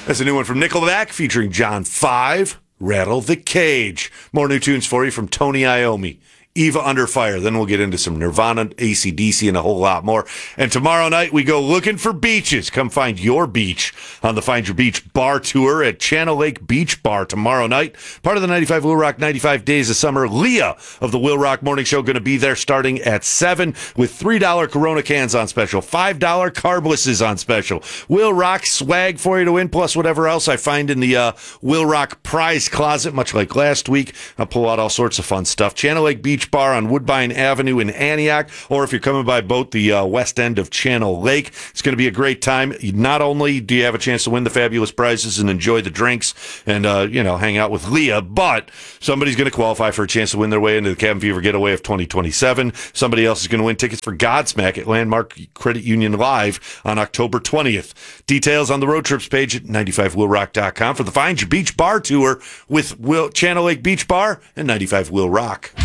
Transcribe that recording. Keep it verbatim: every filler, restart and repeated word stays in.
That's a new one from Nickelback featuring John five, Rattle the Cage. More new tunes for you from Tony Iommi. Eva Under Fire. Then we'll get into some Nirvana, A C D C, and a whole lot more. And tomorrow night, we go looking for beaches. Come find your beach on the Find Your Beach Bar Tour at Channel Lake Beach Bar tomorrow night. Part of the ninety-five Will Rock ninety-five Days of Summer. Leah of the Will Rock Morning Show going to be there starting at seven with three dollar Corona cans on special, five dollar carblesses on special. Will Rock swag for you to win, plus whatever else I find in the uh, Will Rock prize closet, much like last week. I'll pull out all sorts of fun stuff. Channel Lake Beach Bar on Woodbine Avenue in Antioch, or if you're coming by boat, the uh, west end of Channel Lake. It's going to be a great time. Not only do you have a chance to win the fabulous prizes and enjoy the drinks and, uh, you know, hang out with Leah, but somebody's going to qualify for a chance to win their way into the Cabin Fever Getaway of twenty twenty-seven. Somebody else is going to win tickets for Godsmack at Landmark Credit Union Live on October twentieth. Details on the road trips page at ninety-five will rock dot com for the Find Your Beach Bar Tour with Will, Channel Lake Beach Bar and ninety-five Will Rock.